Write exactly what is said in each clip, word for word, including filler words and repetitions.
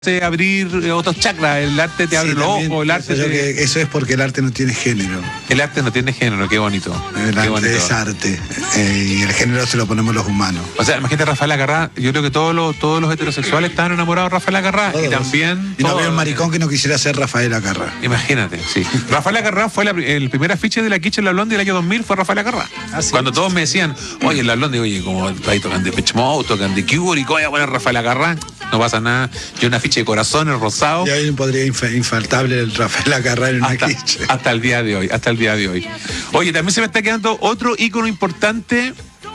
de abrir otros chakras, el arte te abre sí, los ojos, el arte te... que eso es porque el arte no tiene género. El arte no tiene género, qué bonito. El qué arte bonito. es arte, eh, y el género se lo ponemos los humanos. O sea, imagínate a Rafael Acarrá, yo creo que todos los, todos los heterosexuales estaban enamorados de Rafael Acarrá, y también... Y no había un maricón que no quisiera ser Rafael Acarrá. Imagínate, sí. Rafael Acarrá fue la, el primer afiche de la Kitsch en la Blondie del año dos mil, fue Rafael Acarrá. ¿Ah, sí? Cuando todos me decían, oye, en la Blondie, oye, como ahí tocan de Depeche Mode, tocan de Cure, y voy a poner Rafael Acarrá, no pasa nada. Yo una afiche de corazones rosado. Y ahí podría inf infaltable el Rafael Acarrá en una hasta, Kitsch. Hasta el día de hoy, hasta el día de hoy. Oye, también se me está quedando otro ícono importante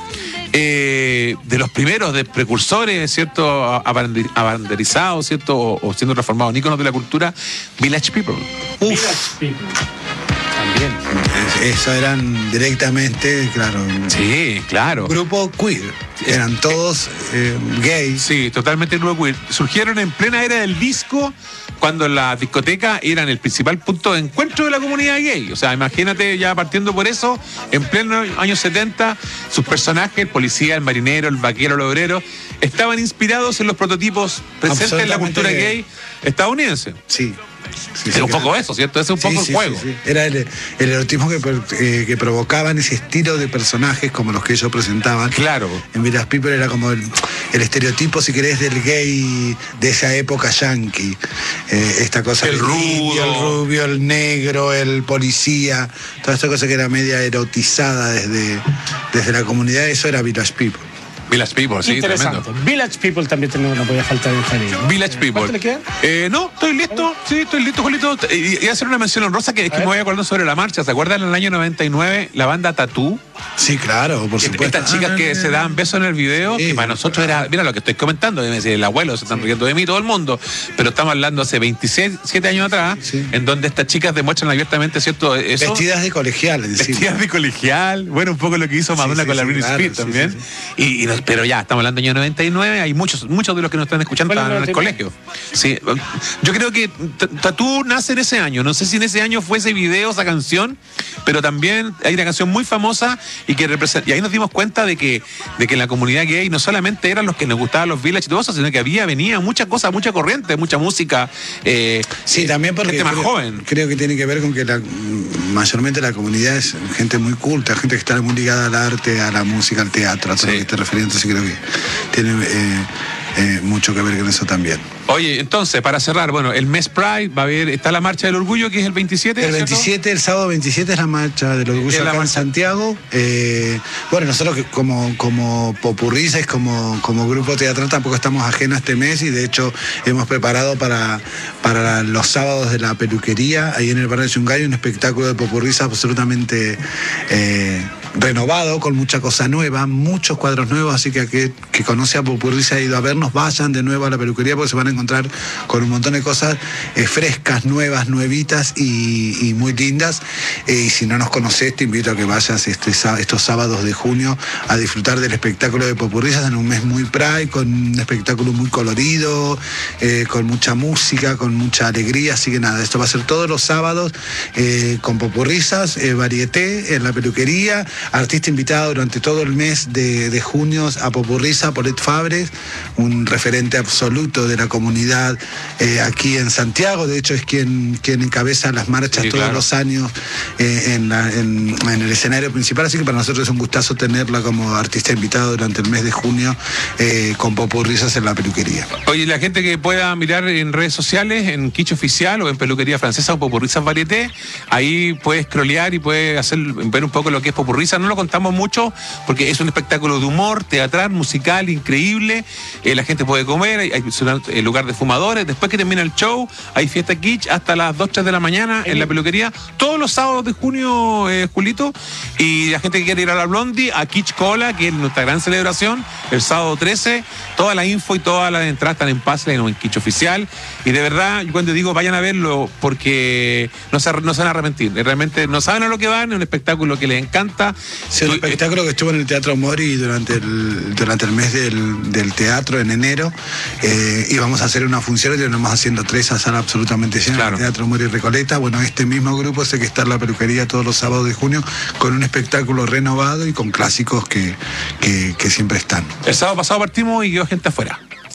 eh, de los primeros, de precursores, ¿cierto? Abanderizados, ¿cierto? O, o siendo transformados en íconos de la cultura, Village People. Uf. Village People. También. Eso eran directamente, claro. Sí, claro. Grupo queer. Eran todos eh, gays. Sí, totalmente grupo queer. Surgieron en plena era del disco, cuando las discotecas eran el principal punto de encuentro de la comunidad gay. O sea, imagínate ya partiendo por eso, en pleno años setenta, sus personajes, el policía, el marinero, el vaquero, el obrero, estaban inspirados en los prototipos presentes en la cultura gay estadounidense. Sí. Sí, era sí, un poco claro. eso, ¿cierto? Ese es un poco sí, el juego. Sí, sí. Era el, el erotismo que, eh, que provocaban ese estilo de personajes como los que ellos presentaban. Claro. En Village People era como el, el estereotipo, si querés, del gay de esa época yankee. Eh, esta cosa. El rudo. El rubio, el negro, el policía. Toda esta cosa que era media erotizada desde, desde la comunidad. Eso era Village People. Village People, sí, interesante. Tremendo. Village People también tenemos, no podía faltar en Jalisco. Village People. ¿Cuánto le queda? Eh, no, estoy listo, sí, estoy listo, Julito. Y, y hacer una mención honrosa que es que me voy acordando sobre la marcha. ¿Se acuerdan en el año noventa y nueve la banda Tatú? Sí, claro, por supuesto. Estas chicas ah, que se daban besos en el video, sí, que para nosotros era, mira lo que estoy comentando, el abuelo se están riendo de mí, todo el mundo, pero estamos hablando hace veintisiete años atrás, sí, en donde estas chicas demuestran abiertamente, ¿cierto? Eso, vestidas de colegial. Vestidas decimos. de colegial, bueno, un poco lo que hizo Madonna sí, sí, con la Britney sí, Spears claro, también. Sí, sí, sí. Y, y nos, pero ya, estamos hablando del año noventa y nueve, hay muchos, muchos de los que nos están escuchando están en el colegio. Sí, yo creo que Tatú nace en ese año, no sé si en ese año fue ese video, esa canción, pero también hay una canción muy famosa y que representa, y ahí nos dimos cuenta de que, de que en la comunidad gay no solamente eran los que nos gustaban los Village y todo eso, sino que había, venía mucha cosa, mucha corriente, mucha música. Eh, sí, también porque gente más creo, joven. Creo que tiene que ver con que la, mayormente la comunidad es gente muy culta, gente que está muy ligada al arte, a la música, al teatro, a todo sí. lo que te refieres, entonces creo que tiene eh, eh, mucho que ver con eso también. Oye, entonces, para cerrar, bueno, el mes Pride va a haber, está la marcha del orgullo, que es el veintisiete. El veintisiete, ¿cierto? El sábado veintisiete es la marcha del orgullo acá en Santiago. Eh, bueno, nosotros como, como Popurrizas, como, como grupo teatral, tampoco estamos ajenos a este mes y de hecho hemos preparado para, para los sábados de la peluquería, ahí en el barrio de Yungay, un espectáculo de Popurrizas absolutamente eh, renovado, con mucha cosa nueva, muchos cuadros nuevos, así que aquel que conoce a Popurrizas ha ido a vernos, vayan de nuevo a la peluquería porque se van a encontrar con un montón de cosas eh, frescas, nuevas, nuevitas y, y muy lindas. Eh, y si no nos conoces, te invito a que vayas este, estos sábados de junio a disfrutar del espectáculo de Popurrizas en un mes muy Pride, con un espectáculo muy colorido, eh, con mucha música, con mucha alegría. Así que nada, esto va a ser todos los sábados eh, con Popurrizas, eh, varieté en la peluquería, artista invitado durante todo el mes de, de junio a Popurrizas, Paulette Fabres, un referente absoluto de la comunidad eh, aquí en Santiago. De hecho es quien, quien encabeza las marchas sí, todos claro. los años eh, en, la, en, en el escenario principal, así que para nosotros es un gustazo tenerla como artista invitado durante el mes de junio eh, con Popurrizas en la peluquería. Oye, la gente que pueda mirar en redes sociales, en Kitsch Oficial o en Peluquería Francesa o Popurrizas Varieté, ahí puede scrollear y puede hacer, ver un poco lo que es Popurrizas. No lo contamos mucho porque es un espectáculo de humor, teatral, musical, increíble. Eh, la gente puede comer, hay, hay el lugar de fumadores. Después que termina el show, hay fiesta Kitsch hasta las dos, tres de la mañana en la peluquería, todos los sábados de junio, eh, Julito. Y la gente que quiere ir a la Blondie, a Kitsch Cola, que es nuestra gran celebración, el sábado trece, toda la info y todas las entradas están en Pazline o en Kitsch Oficial. Y de verdad, yo cuando digo vayan a verlo, porque no se, no se van a arrepentir, realmente no saben a lo que van, es un espectáculo que les encanta. Sí, un espectáculo que estuvo en el Teatro Mori durante el, durante el mes del, del teatro en enero. Eh, íbamos a hacer una función y terminamos haciendo tres a sala absolutamente llena, claro. en el Teatro Mori Recoleta. Bueno, este mismo grupo es el que está en la peluquería todos los sábados de junio con un espectáculo renovado y con clásicos que, que, que siempre están. El sábado pasado partimos y quedó gente afuera.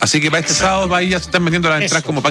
Así que para este sábado ahí ya se están vendiendo las entradas Eso. como